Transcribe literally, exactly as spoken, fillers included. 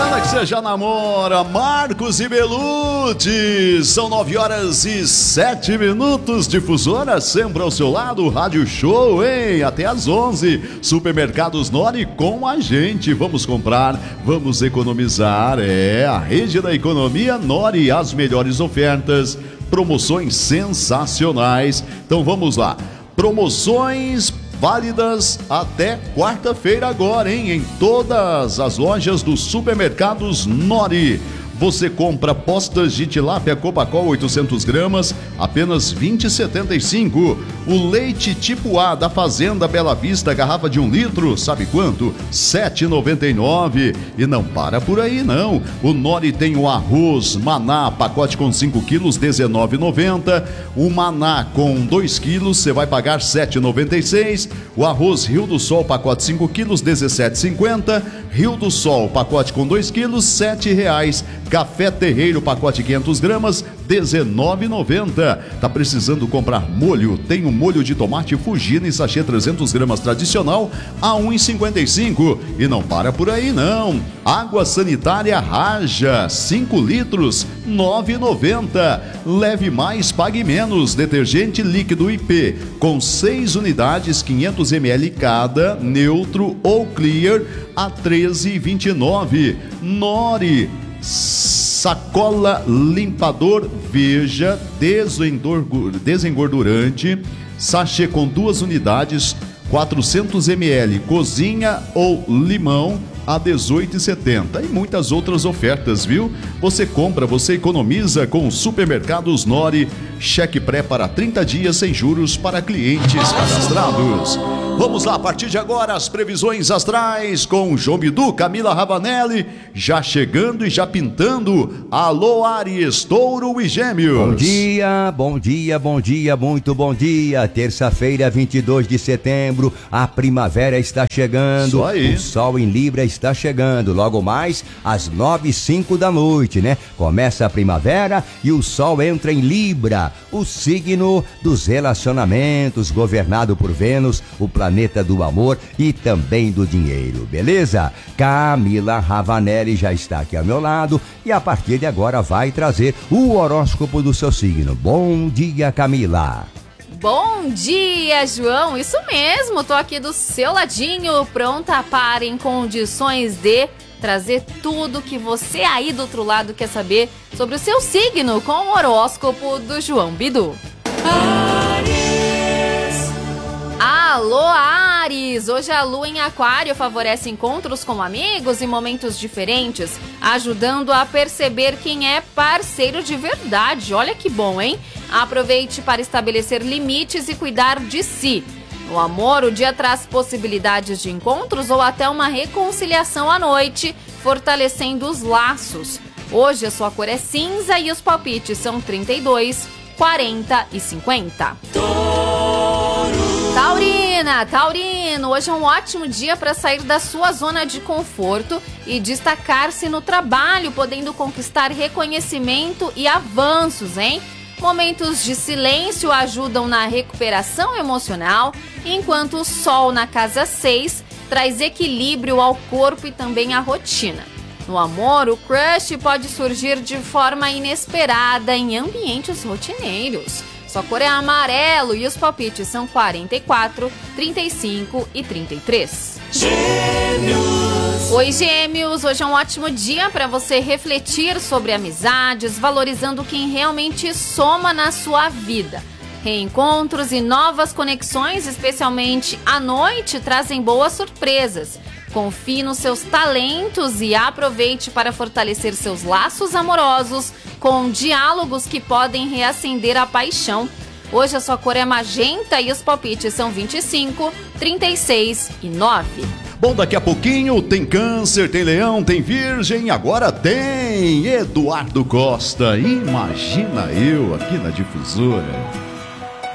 Ana que você já namora, Marcos e Belucci. São nove horas e sete minutos. Difusora sempre ao seu lado, Rádio Show, hein? Até às onze. Supermercados Nori com a gente. Vamos comprar, vamos economizar. É a rede da economia Nori, as melhores ofertas, promoções sensacionais. Então vamos lá. Promoções válidas até quarta-feira agora, hein? Em todas as lojas dos supermercados Nori. Você compra postas de tilápia Copacol oitocentos gramas, apenas vinte e setenta e cinco. O leite tipo A da Fazenda Bela Vista, garrafa de um litro, sabe quanto? sete e noventa e nove. E não para por aí não. O Nori tem o arroz Maná, pacote com cinco quilos, dezenove e noventa. O Maná com dois quilos, você vai pagar sete e noventa e seis. O arroz Rio do Sol, pacote cinco quilos, dezessete e cinquenta. Rio do Sol, pacote com dois quilos, sete reais. Café Terreiro, pacote quinhentas gramas, dezenove e noventa. Tá precisando comprar molho? Tem o molho de tomate Fugina em sachê trezentas gramas tradicional a um e cinquenta e cinco. E não para por aí não. Água sanitária Raja, cinco litros, nove e noventa. Leve mais, pague menos. Detergente líquido I P com seis unidades, quinhentos mililitros cada, neutro ou clear a treze e vinte e nove. Nori. Sacola limpador Veja desengordurante, sachê com duas unidades, quatrocentos mililitros, cozinha ou limão a dezoito e setenta. E muitas outras ofertas, viu? Você compra, você economiza com Supermercados Nori. Cheque pré para trinta dias sem juros para clientes cadastrados. Vamos lá, a partir de agora, as previsões astrais com João Bidu, Camila Ravanelli, já chegando e já pintando. Alô, Áries, Touro e Gêmeos. Bom dia, bom dia, bom dia, muito bom dia. Terça-feira, vinte e dois de setembro, a primavera está chegando. Isso aí. O sol em Libra está chegando. Logo mais, às nove e cinco da noite, né? Começa a primavera e o sol entra em Libra, o signo dos relacionamentos, governado por Vênus, o planeta do amor e também do dinheiro, beleza? Camila Ravanelli já está aqui ao meu lado e a partir de agora vai trazer o horóscopo do seu signo. Bom dia, Camila. Bom dia, João. Isso mesmo, tô aqui do seu ladinho, pronta para, em condições de trazer tudo que você aí do outro lado quer saber sobre o seu signo com o horóscopo do João Bidu. Áries. Alô, Áries! Hoje a lua em Aquário favorece encontros com amigos e momentos diferentes, ajudando a perceber quem é parceiro de verdade. Olha que bom, hein? Aproveite para estabelecer limites e cuidar de si. No amor, o dia traz possibilidades de encontros ou até uma reconciliação à noite, fortalecendo os laços. Hoje a sua cor é cinza e os palpites são trinta e dois, quarenta e cinquenta. Taurina, Taurino, hoje é um ótimo dia para sair da sua zona de conforto e destacar-se no trabalho, podendo conquistar reconhecimento e avanços, hein? Momentos de silêncio ajudam na recuperação emocional, enquanto o sol na casa seis traz equilíbrio ao corpo e também à rotina. No amor, o crush pode surgir de forma inesperada em ambientes rotineiros. Sua cor é amarelo e os palpites são quarenta e quatro, trinta e cinco e trinta e três. Gêmeos. Oi, Gêmeos! Hoje é um ótimo dia para você refletir sobre amizades, valorizando quem realmente soma na sua vida. Reencontros e novas conexões, especialmente à noite, trazem boas surpresas. Confie nos seus talentos e aproveite para fortalecer seus laços amorosos com diálogos que podem reacender a paixão. Hoje a sua cor é magenta e os palpites são vinte e cinco, trinta e seis e nove. Bom, daqui a pouquinho tem Câncer, tem Leão, tem Virgem, agora tem Eduardo Costa. Imagina eu aqui na Difusora.